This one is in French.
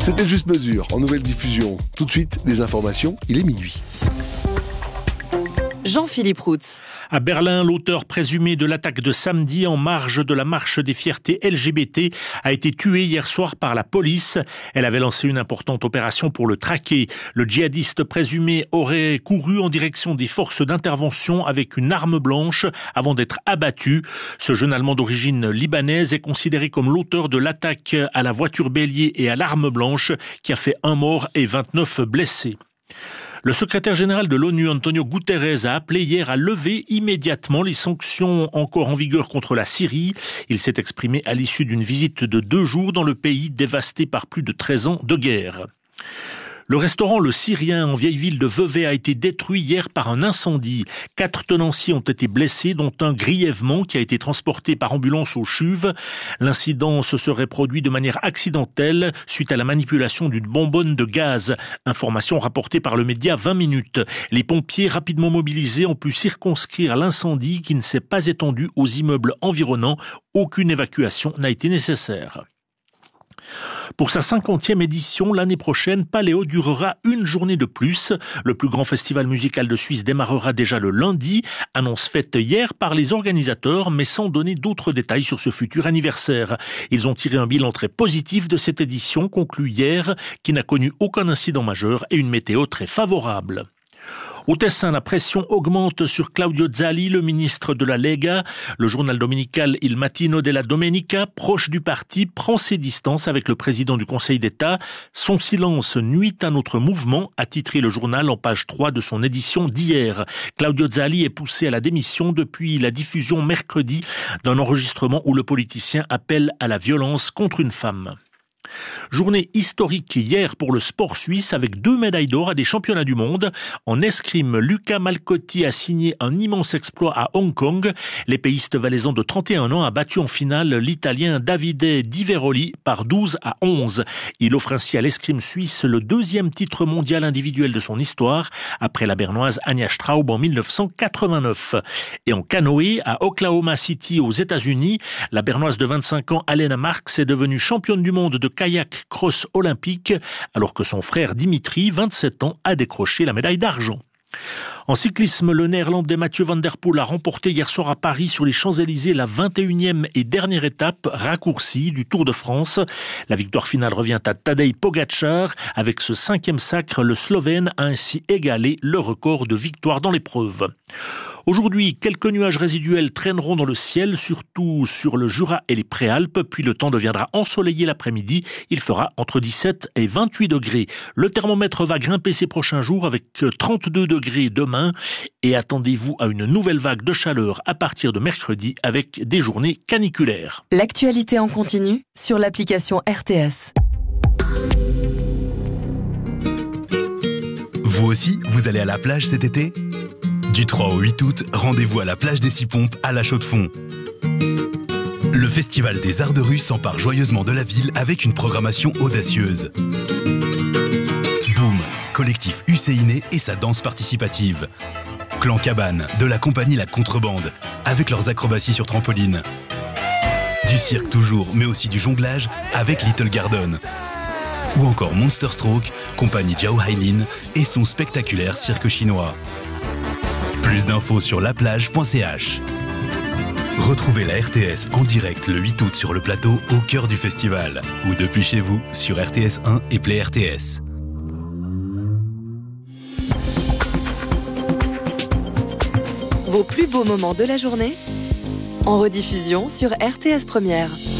C'était Juste Mesure en nouvelle diffusion. Tout de suite, les informations, il est minuit. Jean-Philippe Routz. À Berlin, l'auteur présumé de l'attaque de samedi en marge de la marche des fiertés LGBT a été tué hier soir par la police. Elle avait lancé une importante opération pour le traquer. Le djihadiste présumé aurait couru en direction des forces d'intervention avec une arme blanche avant d'être abattu. Ce jeune Allemand d'origine libanaise est considéré comme l'auteur de l'attaque à la voiture bélier et à l'arme blanche qui a fait 1 mort et 29 blessés. Le secrétaire général de l'ONU, Antonio Guterres, a appelé hier à lever immédiatement les sanctions encore en vigueur contre la Syrie. Il s'est exprimé à l'issue d'une visite de 2 jours dans le pays dévasté par plus de 13 ans de guerre. Le restaurant Le Syrien en vieille ville de Vevey a été détruit hier par un incendie. 4 tenanciers ont été blessés, dont un grièvement qui a été transporté par ambulance au CHUV. L'incident se serait produit de manière accidentelle suite à la manipulation d'une bonbonne de gaz. Information rapportée par le média 20 minutes. Les pompiers rapidement mobilisés ont pu circonscrire l'incendie qui ne s'est pas étendu aux immeubles environnants. Aucune évacuation n'a été nécessaire. Pour sa 50e édition, l'année prochaine, Paléo durera une journée de plus. Le plus grand festival musical de Suisse démarrera déjà le lundi, annonce faite hier par les organisateurs, mais sans donner d'autres détails sur ce futur anniversaire. Ils ont tiré un bilan très positif de cette édition, conclue hier, qui n'a connu aucun incident majeur et une météo très favorable. Au Tessin, la pression augmente sur Claudio Zali, le ministre de la Lega. Le journal dominical Il Mattino della Domenica, proche du parti, prend ses distances avec le président du Conseil d'État. Son silence nuit à notre mouvement, a titré le journal en page 3 de son édition d'hier. Claudio Zali est poussé à la démission depuis la diffusion mercredi d'un enregistrement où le politicien appelle à la violence contre une femme. Journée historique hier pour le sport suisse avec 2 médailles d'or à des championnats du monde. En escrime, Luca Malcotti a signé un immense exploit à Hong Kong. L'épéiste valaisan de 31 ans a battu en finale l'Italien Davide Di Veroli par 12-11. Il offre ainsi à l'escrime suisse le 2e titre mondial individuel de son histoire après la bernoise Anja Straub en 1989. Et en canoë, à Oklahoma City aux États-Unis, la bernoise de 25 ans Alena Marks est devenue championne du monde de kayak cross olympique, alors que son frère Dimitri, 27 ans, a décroché la médaille d'argent. En cyclisme, le néerlandais Mathieu van der Poel a remporté hier soir à Paris sur les Champs-Élysées la 21e et dernière étape raccourcie du Tour de France. La victoire finale revient à Tadej Pogačar. Avec ce 5e sacre, le Slovène a ainsi égalé le record de victoire dans l'épreuve. Aujourd'hui, quelques nuages résiduels traîneront dans le ciel, surtout sur le Jura et les Préalpes, puis le temps deviendra ensoleillé l'après-midi. Il fera entre 17 et 28 degrés. Le thermomètre va grimper ces prochains jours avec 32 degrés demain et attendez-vous à une nouvelle vague de chaleur à partir de mercredi avec des journées caniculaires. L'actualité en continu sur l'application RTS. Vous aussi, vous allez à la plage cet été ? Du 3 au 8 août, rendez-vous à la plage des 6 Pompes à La Chaux-de-Fonds. Le Festival des Arts de Rue s'empare joyeusement de la ville avec une programmation audacieuse. Boom, collectif Husséiné et sa danse participative. Clan Cabane, de la compagnie La Contrebande, avec leurs acrobaties sur trampoline. Du cirque toujours, mais aussi du jonglage avec Little Garden. Ou encore Monster Stroke, compagnie Zhao Hailin et son spectaculaire cirque chinois. Plus d'infos sur laplage.ch. Retrouvez la RTS en direct le 8 août sur le plateau au cœur du festival ou depuis chez vous sur RTS 1 et Play RTS. Vos plus beaux moments de la journée en rediffusion sur RTS Première.